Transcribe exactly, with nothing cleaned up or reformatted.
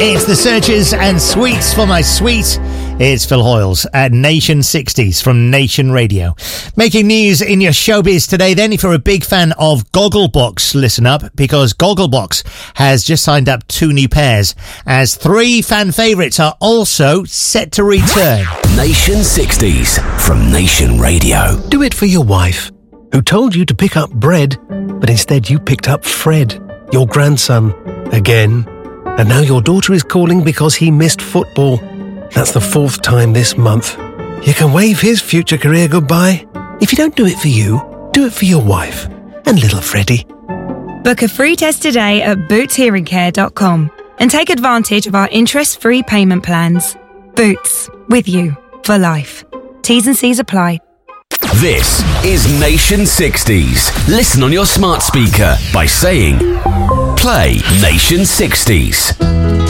It's the Searchers and Sweets for My Sweet. It's Phil Hoyles at Nation sixties from Nation Radio. Making news in your showbiz today then, if you're a big fan of Gogglebox, listen up, because Gogglebox has just signed up two new pairs, as three fan favourites are also set to return. Nation sixties from Nation Radio. Do it for your wife, who told you to pick up bread, but instead you picked up Fred, your grandson, again. And now your daughter is calling because he missed football. That's the fourth time this month. You can wave his future career goodbye. If you don't do it for you, do it for your wife and little Freddie. Book a free test today at boots hearing care dot com and take advantage of our interest-free payment plans. Boots, with you for life. T's and C's apply. This is Nation sixties. Listen on your smart speaker by saying, play Nation sixties.